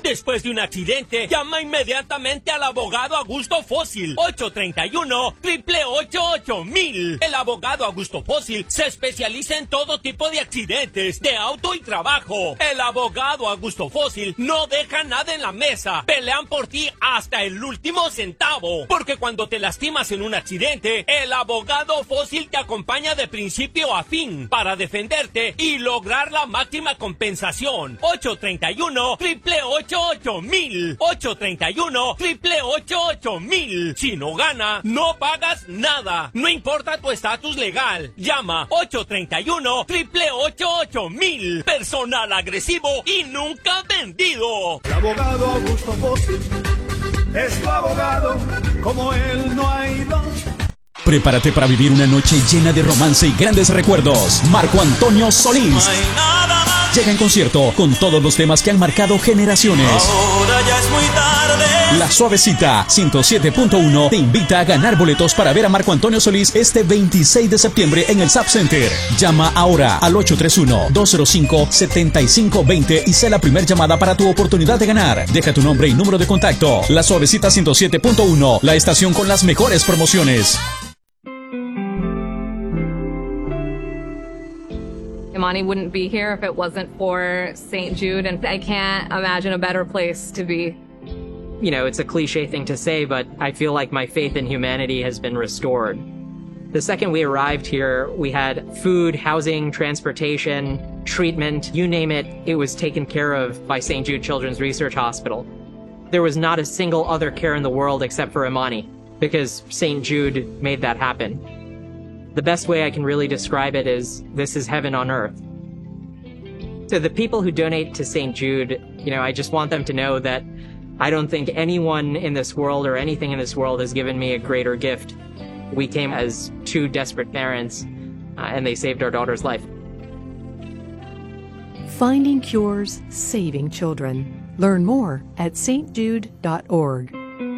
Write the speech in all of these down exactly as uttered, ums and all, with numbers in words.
Después de un accidente, llama inmediatamente al abogado Augusto Fósil. ocho tres uno, ocho ocho ocho mil. El abogado Augusto Fósil se especializa en todo tipo de accidentes, de auto y trabajo. El abogado Augusto Fósil no deja nada en la mesa. Pelean por ti hasta el último centavo. Porque cuando te lastimas en un accidente, el abogado Fósil te acompaña de principio a fin para defenderte y lograr la máxima compensación. ocho tres uno, ocho ocho ocho mil. ocho tres uno, ocho ocho ocho mil. Si no gana, no pagas nada. No importa tu estatus legal. Llama ocho tres uno, ocho ocho ocho mil. Personal agresivo y nunca vendido. El abogado Augusto Fósil es tu abogado, como él no hay dos. Prepárate para vivir una noche llena de romance y grandes recuerdos. Marco Antonio Solís llega en concierto con todos los temas que han marcado generaciones. Ahora ya es muy tarde. La Suavecita ciento siete punto uno te invita a ganar boletos para ver a Marco Antonio Solís este veintiséis de septiembre en el Zap Center. Llama ahora al ocho tres uno, dos cero cinco, siete cinco dos cero y sé la primera llamada para tu oportunidad de ganar. Deja tu nombre y número de contacto. La Suavecita ciento siete punto uno, la estación con las mejores promociones. Imani wouldn't be here if it wasn't for Saint Jude, and I can't imagine a better place to be. You know, it's a cliche thing to say, but I feel like my faith in humanity has been restored. The second we arrived here, we had food, housing, transportation, treatment, you name it, it was taken care of by Saint Jude Children's Research Hospital. There was not a single other care in the world except for Imani, because Saint Jude made that happen. The best way I can really describe it is, this is heaven on earth. To the people who donate to Saint Jude, you know, I just want them to know that I don't think anyone in this world or anything in this world has given me a greater gift. We came as two desperate parents, uh, and they saved our daughter's life. Finding cures, saving children. Learn more at s t jude dot org.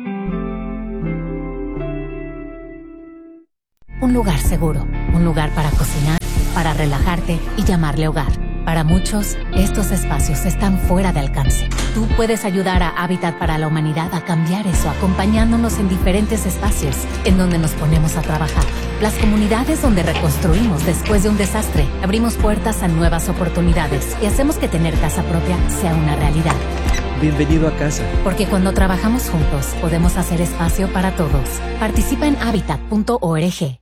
Un lugar seguro, un lugar para cocinar, para relajarte y llamarle hogar. Para muchos, estos espacios están fuera de alcance. Tú puedes ayudar a Hábitat para la Humanidad a cambiar eso, acompañándonos en diferentes espacios en donde nos ponemos a trabajar. Las comunidades donde reconstruimos después de un desastre. Abrimos puertas a nuevas oportunidades y hacemos que tener casa propia sea una realidad. Bienvenido a casa. Porque cuando trabajamos juntos, podemos hacer espacio para todos. Participa en hábitat punto org.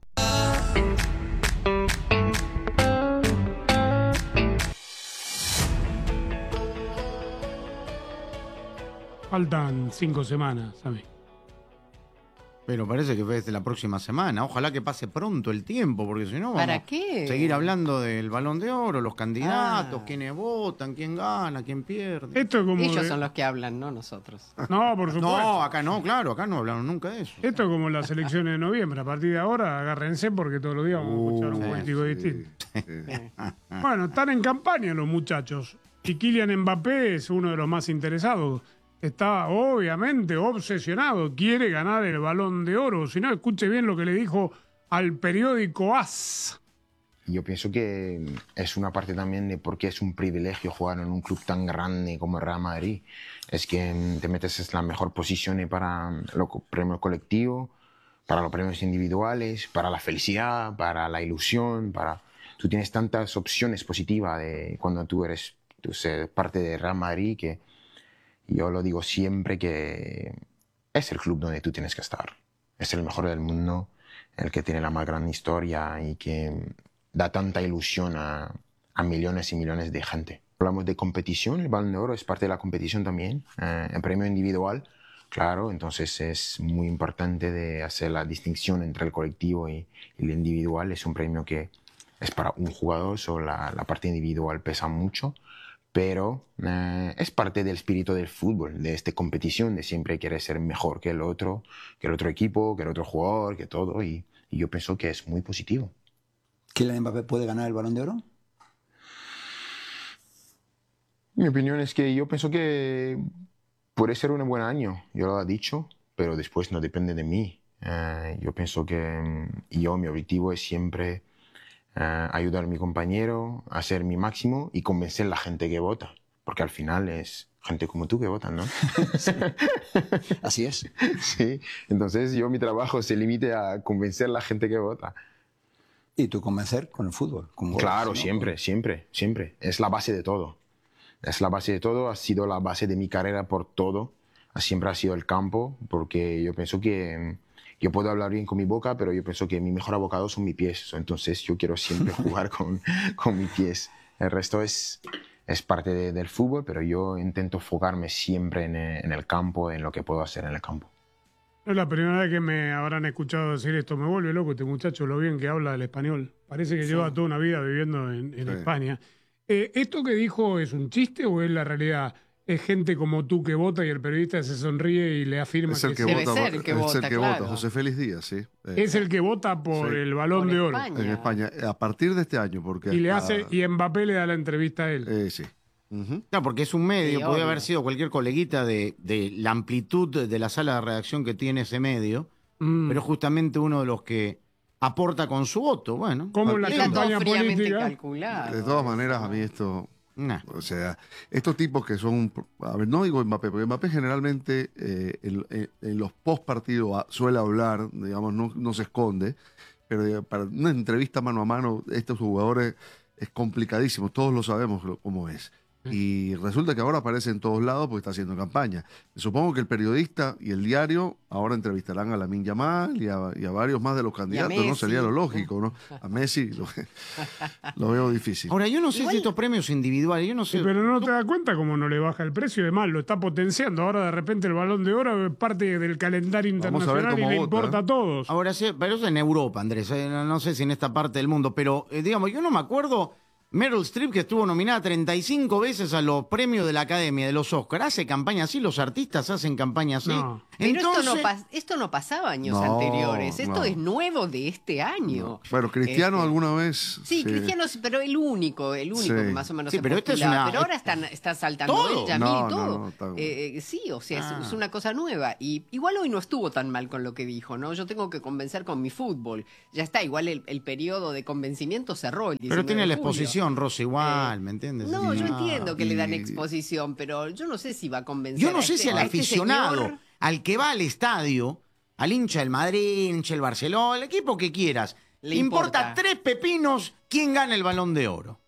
Faltan cinco semanas, ¿sabes? Pero parece que es de la próxima semana. Ojalá que pase pronto el tiempo, porque si no vamos ¿Para qué? a seguir hablando del Balón de Oro, los candidatos, Ah. quiénes votan, quién gana, quién pierde. Esto es como Ellos de- son los que hablan, no nosotros. No, por supuesto. No, acá no, claro, acá no hablaron nunca de eso. Esto es como las elecciones de noviembre. A partir de ahora, agárrense porque todos los días vamos a escuchar un sí, político sí. distinto. Bueno, están en campaña los muchachos. Y Kylian Mbappé es uno de los más interesados. Está obviamente obsesionado, quiere ganar el Balón de Oro. Si no, escuche bien lo que le dijo al periódico AS. Yo pienso que es una parte también de por qué es un privilegio jugar en un club tan grande como el Real Madrid. Es que te metes en la mejor posición para los premios colectivos, para los premios individuales, para la felicidad, para la ilusión, para... Tú tienes tantas opciones positivas de cuando tú eres tú eres parte del Real Madrid que yo lo digo siempre que es el club donde tú tienes que estar. Es el mejor del mundo, el que tiene la más gran historia y que da tanta ilusión a, a millones y millones de gente. Hablamos de competición, el Balón de Oro es parte de la competición también, eh, el premio individual, claro, entonces es muy importante de hacer la distinción entre el colectivo y, y el individual. Es un premio que es para un jugador, solo la, la parte individual pesa mucho, pero eh, es parte del espíritu del fútbol, de esta competición, de siempre querer ser mejor que el otro, que el otro equipo, que el otro jugador, que todo, y, y yo pienso que es muy positivo. ¿Kylian Mbappé puede ganar el Balón de Oro? Mi opinión es que yo pienso que puede ser un buen año, yo lo he dicho, pero después no depende de mí. Eh, yo pienso que yo, mi objetivo es siempre Uh, ayudar a mi compañero, hacer mi máximo y convencer a la gente que vota, porque al final es gente como tú que votan, ¿no? Así es. Sí, entonces yo mi trabajo se limite a convencer a la gente que vota. Y tú convencer con el fútbol. Con goles, claro, ¿no? siempre, siempre, siempre. Es la base de todo. Es la base de todo, ha sido la base de mi carrera por todo. Siempre ha sido el campo, porque yo pienso que yo puedo hablar bien con mi boca, pero yo pienso que mi mejor abogado son mis pies. Entonces yo quiero siempre jugar con, con mis pies. El resto es, es parte de, del fútbol, pero yo intento enfocarme siempre en el, en el campo, en lo que puedo hacer en el campo. No es la primera vez que me habrán escuchado decir esto. Me vuelve loco este muchacho, lo bien que habla el español. Parece que sí. Lleva toda una vida viviendo en, en sí. España. Eh, ¿Esto que dijo es un chiste o es la realidad? ¿Es gente como tú que vota y el periodista se sonríe y le afirma es el que, que sí? vota? Debe ser el que es vota, el que claro. vota, José Félix Díaz, sí. Eh. Es el que vota por sí. el Balón por de Oro. España. En España, a partir de este año. Porque y le hasta... hace y Mbappé le da la entrevista a él. Eh, sí. Uh-huh. No, porque es un medio, sí, podría haber sido cualquier coleguita de, de la amplitud de la sala de redacción que tiene ese medio, mm. pero justamente uno de los que aporta con su voto. Bueno, como la campaña política. Calculado. De todas maneras, a mí esto... Nah. O sea, estos tipos que son, a ver, no digo Mbappé, porque Mbappé generalmente eh, en, en, en los post partidos suele hablar, digamos, no, no se esconde, pero para una entrevista mano a mano, estos jugadores es complicadísimo, todos lo sabemos cómo es. Y resulta que ahora aparece en todos lados porque está haciendo campaña. Supongo que el periodista y el diario ahora entrevistarán a Lamine Yamal y a, y a varios más de los candidatos, ¿no? Sería lo lógico, ¿no? A Messi lo, lo veo difícil. Ahora, yo no sé Igual... si estos premios individuales, yo no sé... Sí, pero no te das cuenta cómo no le baja el precio, además lo está potenciando. Ahora de repente el Balón de Oro es parte del calendario internacional y le vota, importa ¿eh? a todos. Ahora sí, pero eso es en Europa, Andrés, eh, no sé si en esta parte del mundo, pero eh, digamos, yo no me acuerdo... Meryl Streep, que estuvo nominada treinta y cinco veces a los premios de la Academia de los Oscars, hace campaña así, los artistas hacen campaña así. No. Pero Entonces... esto, no pas- esto no pasaba años no, anteriores, esto no. es nuevo de este año. No. Bueno, Cristiano este... alguna vez... Sí, sí, Cristiano, pero el único, el único sí. que más o menos sí, se pero, postula, este es una... pero ahora están, está saltando ¿Todo? él, Yamil no, y todo. No, no, está... eh, sí, o sea, ah. es, es una cosa nueva. Y igual hoy no estuvo tan mal con lo que dijo, ¿no? Yo tengo que convencer con mi fútbol. Ya está, igual el, el periodo de convencimiento cerró el diecinueve Pero tiene de la julio. exposición, Rosa, igual, eh, ¿me entiendes? No, sí. yo entiendo que y... le dan exposición, pero yo no sé si va a convencer. Yo no a sé este, si al a este aficionado, señor... al que va al estadio, al hincha del Madrid, hincha del Barcelona, el equipo que quieras, le importa. importa tres pepinos quién gana el Balón de Oro.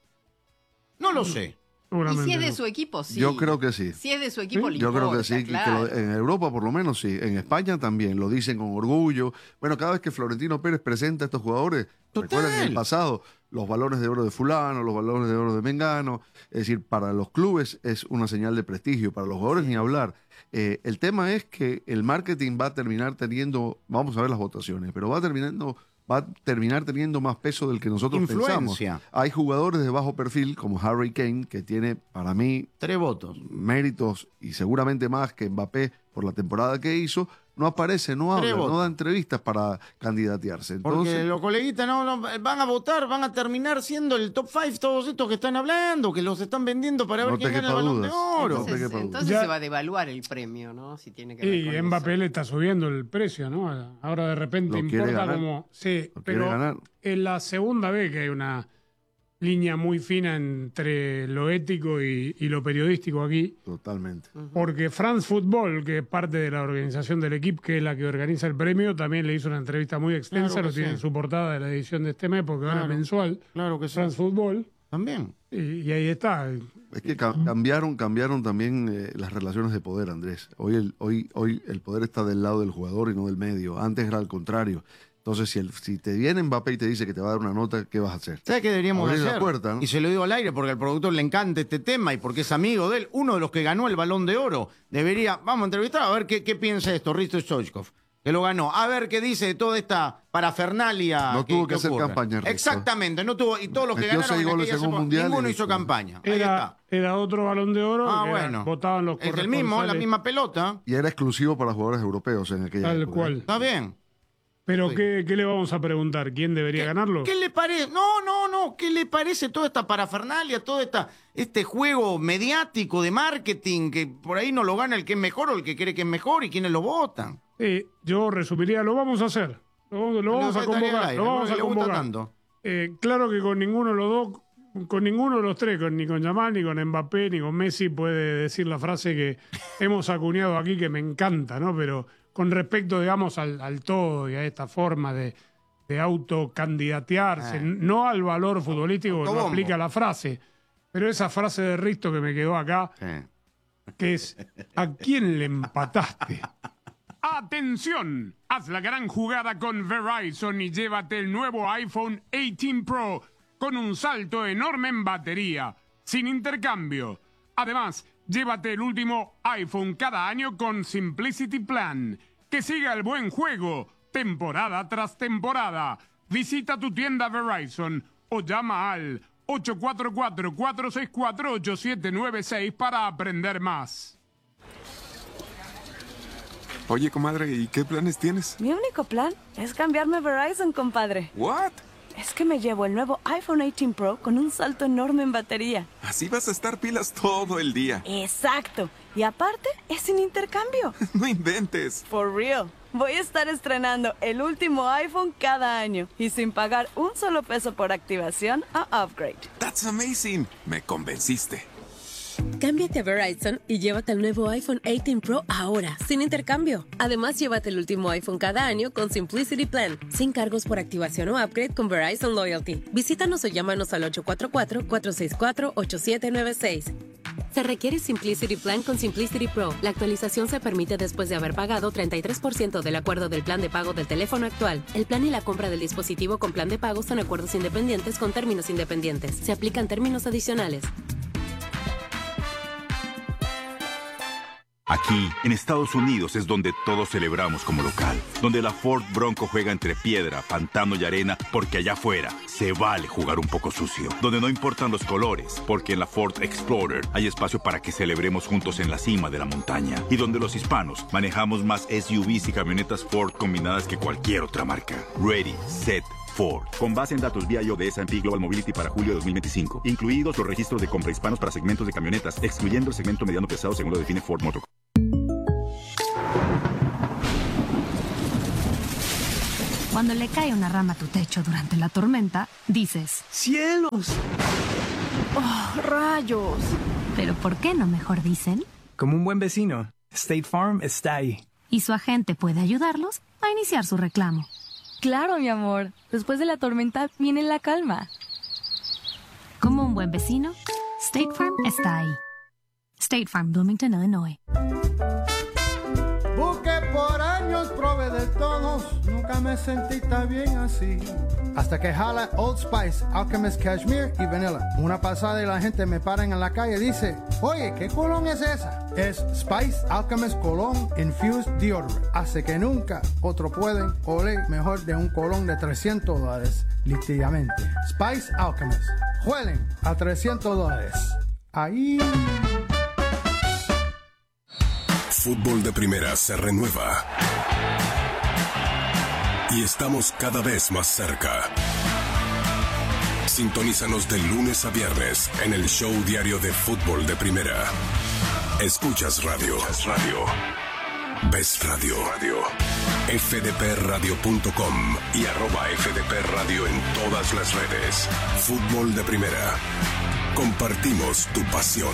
No lo sé. Y si es de su equipo, sí. Yo creo que sí. Si es de su equipo, ¿Sí? le Yo importa, creo que sí. claro. Que lo, en Europa, por lo menos, sí. En España también. Lo dicen con orgullo. Bueno, cada vez que Florentino Pérez presenta a estos jugadores, Total. recuerdan en el pasado los balones de oro de fulano, los balones de oro de Mengano. Es decir, para los clubes es una señal de prestigio. Para los jugadores ni hablar. Eh, el tema es que el marketing va a terminar teniendo, vamos a ver las votaciones, pero va terminando... va a terminar teniendo más peso del que nosotros Influencia. pensamos. Hay jugadores de bajo perfil, como Harry Kane, que tiene, para mí, tres votos, méritos y seguramente más que Mbappé por la temporada que hizo. No aparece, no habla, no da entrevistas para candidatearse. Entonces, porque los coleguitas no, no van a votar, van a terminar siendo el top cinco todos estos que están hablando, que los están vendiendo para ver no quién gana el Balón de Oro. Entonces, no entonces se va a devaluar el premio, ¿no? Si tiene que ver y con Mbappé eso. le está subiendo el precio, ¿no? Ahora de repente Lo quiere importa ganar. como... Sí, Lo quiere pero ganar. es la segunda vez que hay una línea muy fina entre lo ético y, y lo periodístico aquí. Totalmente. Porque France Football, que es parte de la organización del equipo, que es la que organiza el premio, también le hizo una entrevista muy extensa, Claro que lo tiene sí. en su portada de la edición de este mes, porque ahora Claro. es mensual. Claro que sí. France Football. También. Y, y ahí está. Es que ca- cambiaron, cambiaron también eh, las relaciones de poder, Andrés. Hoy el, hoy, hoy el poder está del lado del jugador y no del medio. Antes era al contrario. Entonces, si, el, si te viene Mbappé y te dice que te va a dar una nota, ¿qué vas a hacer? ¿Sabes qué deberíamos Abrir hacer? la puerta, ¿no? Y se lo digo al aire porque al productor le encanta este tema y porque es amigo de él. Uno de los que ganó el Balón de Oro debería... Vamos a entrevistar a ver qué, qué piensa de esto, Risto Stoichkov, que lo ganó. A ver qué dice de toda esta parafernalia. No que, tuvo que, que hacer ocurre. campaña, Risto. Exactamente, no tuvo... Y todos los que Metió ganaron seis en goles aquella en un época, mundial ninguno y- hizo campaña. Ahí Era, está. era otro Balón de Oro. Ah, que era- bueno. votaban los Es el mismo, la corresponsales. misma pelota. Y era exclusivo para jugadores europeos en aquella Tal época. cual. Está bien. Pero Sí. ¿qué, ¿qué le vamos a preguntar? ¿Quién debería ganarlo? ¿Qué le parece? No, no, no. ¿Qué le parece toda esta parafernalia, todo esta, este juego mediático de marketing que por ahí no lo gana el que es mejor o el que cree que es mejor y quienes lo votan? Sí, yo resumiría, lo vamos a hacer. Lo, vamos- lo vamos No, a estaría al convocar. aire, Lo vamos ¿no? a Le gusta convocar. tanto. Eh, claro que con ninguno de los dos con ninguno de los tres, con, ni con Yamal, ni con Mbappé, ni con Messi, puede decir la frase que hemos acuñado aquí, que me encanta, ¿no? Pero con respecto, digamos, al, al todo y a esta forma de, de autocandidatearse, Eh. no al valor futbolístico que no Autobombo. aplica la frase, pero esa frase de Risto que me quedó acá, que es, ¿a quién le empataste? ¡Atención! Haz la gran jugada con Verizon y llévate el nuevo iPhone dieciocho Pro con un salto enorme en batería, sin intercambio. Además, llévate el último iPhone cada año con Simplicity Plan. Que siga el buen juego, temporada tras temporada. Visita tu tienda Verizon o llama al ocho cuatro cuatro, cuatro seis cuatro, ocho siete nueve seis para aprender más. Oye, comadre, ¿y qué planes tienes? Mi único plan es cambiarme a Verizon, compadre. ¿What? Es que me llevo el nuevo iPhone dieciocho Pro con un salto enorme en batería. Así vas a estar pilas todo el día. Exacto. Y aparte, es sin intercambio. No inventes. For real. Voy a estar estrenando el último iPhone cada año y sin pagar un solo peso por activación o upgrade. That's amazing. Me convenciste. Cámbiate a Verizon y llévate el nuevo iPhone dieciocho Pro ahora, sin intercambio. Además, llévate el último iPhone cada año con Simplicity Plan, sin cargos por activación o upgrade con Verizon Loyalty. Visítanos o llámanos al ocho cuatro cuatro, cuatro seis cuatro, ocho siete nueve seis. Se requiere Simplicity Plan con Simplicity Pro. La actualización se permite después de haber pagado treinta y tres por ciento del acuerdo del plan de pago del teléfono actual. El plan y la compra del dispositivo con plan de pago son acuerdos independientes con términos independientes. Se aplican términos adicionales. Aquí, en Estados Unidos, es donde todos celebramos como local. Donde la Ford Bronco juega entre piedra, pantano y arena, porque allá afuera se vale jugar un poco sucio. Donde no importan los colores, porque en la Ford Explorer hay espacio para que celebremos juntos en la cima de la montaña. Y donde los hispanos manejamos más S U Vs y camionetas Ford combinadas que cualquier otra marca. Ready, set, Ford. Con base en datos vía I O de S and P Global Mobility para julio de dos mil veinticinco. Incluidos los registros de compra hispanos para segmentos de camionetas, excluyendo el segmento mediano pesado según lo define Ford Motor. Cuando le cae una rama a tu techo durante la tormenta, dices ¡cielos! ¡Oh, rayos! Pero ¿por qué no mejor dicen? Como un buen vecino, State Farm está ahí. Y su agente puede ayudarlos a iniciar su reclamo. Claro, mi amor. Después de la tormenta viene la calma. Como un buen vecino, State Farm está ahí. State Farm, Bloomington, Illinois. Busqué por años, probé de todos, nunca me sentí tan bien así. Hasta que jala Old Spice, Alchemist Cashmere y Vanilla. Una pasada y la gente me para en la calle y dice, oye, ¿qué colón es esa? Es Spice Alchemist Cologne Infused Deodorant. Hace que nunca otro pueden oler mejor de un colón de trescientos dólares, literalmente. Spice Alchemist. Huelen a trescientos dólares. Ahí... Fútbol de Primera se renueva. Y estamos cada vez más cerca. Sintonízanos de lunes a viernes en el show diario de Fútbol de Primera. Escuchas radio. radio. Ves radio. radio. F D P radio punto com y arroba F D P Radio en todas las redes. Fútbol de Primera. Compartimos tu pasión.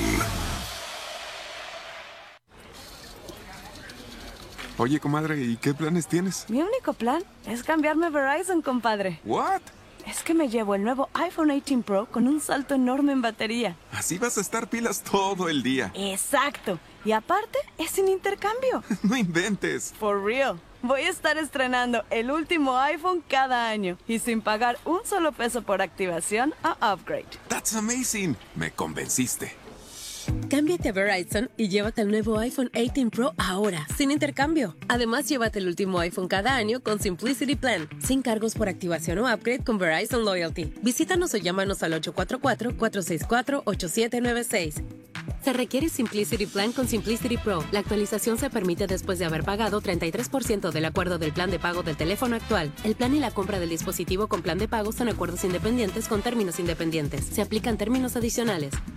Oye, comadre, ¿y qué planes tienes? Mi único plan es cambiarme a Verizon, compadre. ¿What? Es que me llevo el nuevo iPhone dieciocho Pro con un salto enorme en batería. Así vas a estar pilas todo el día. Exacto. Y aparte, es sin intercambio. No inventes. For real. Voy a estar estrenando el último iPhone cada año y sin pagar un solo peso por activación o upgrade. That's amazing. Me convenciste. Cámbiate a Verizon y llévate el nuevo iPhone dieciocho Pro ahora, sin intercambio. Además, llévate el último iPhone cada año con Simplicity Plan, sin cargos por activación o upgrade con Verizon Loyalty. Visítanos o llámanos al ocho cuatro cuatro, cuatro seis cuatro, ocho siete nueve seis. Se requiere Simplicity Plan con Simplicity Pro. La actualización se permite después de haber pagado treinta y tres por ciento del acuerdo del plan de pago del teléfono actual. El plan y la compra del dispositivo con plan de pago son acuerdos independientes con términos independientes. Se aplican términos adicionales.